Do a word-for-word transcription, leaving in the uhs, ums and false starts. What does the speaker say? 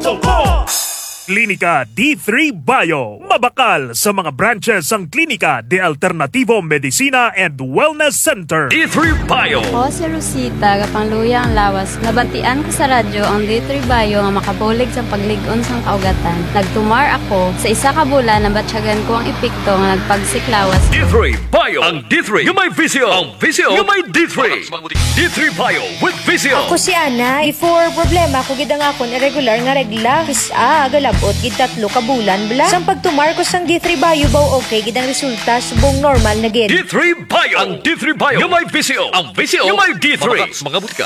Tungko! Klinika D three Bio. Mabakal sa mga branches ang Klinika de Alternativo Medicina and Wellness Center. D three Bio. Ako si Rosita, kapangluya ang lawas. Nabatian ko sa radyo ang D three Bio nga makabulig sa pagligon sang kaugatan. Nagtumar ako sa isa ka bulan na batsyagan ko ang epekto nga nagpagsiklawas. D three Bio. Ang D three, yung may visio. Ang visio, yung may D three. D three Bio with visio. Ako si Ana. Before problema ko gid ang akon irregular nga regla. Isa agalabot gid tatlo ka bulan bla. Sang pagtumar ko sang D three Bio baw okay gid ang resulta subong normal na gid. D three Bio. Ang D three Bio, yung may visio. Ang visio, yung may D three. Mga butika.